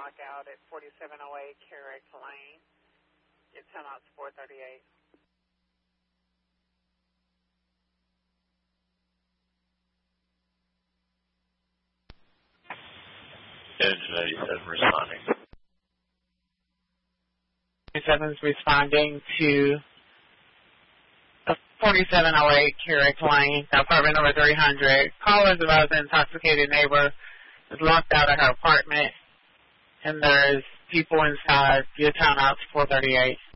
lockout at 4708 Carrick Lane. Your timeout's 4:38. Engine 87 responding. 87's responding to 4708 Carrick Lane, apartment number 300. Callers about an intoxicated neighbor is locked out of her apartment, and there's people inside. Your timeout's 4:38.